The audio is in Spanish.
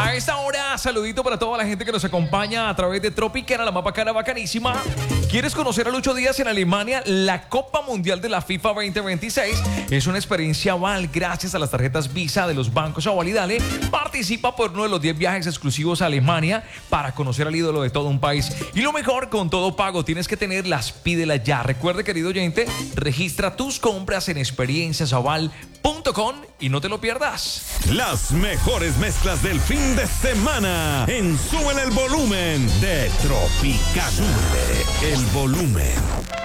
A esta hora, saludito para toda la gente que nos acompaña a través de Tropicana, la más bacana, bacanísima. ¿Quieres conocer a Lucho Díaz en Alemania? La Copa Mundial de la FIFA 2026 es una experiencia aval gracias a las tarjetas Visa de los bancos Aval y Dale. Participa por uno de los 10 viajes exclusivos a Alemania para conocer al ídolo de todo un país. Y lo mejor, con todo pago, tienes que tenerlas, pídelas ya. Recuerde, querido oyente, registra tus compras en experienciasaval.com y no te lo pierdas. Las mejores mezclas del fin de semana en Súbele el Volumen de Tropicana. Sube el volumen.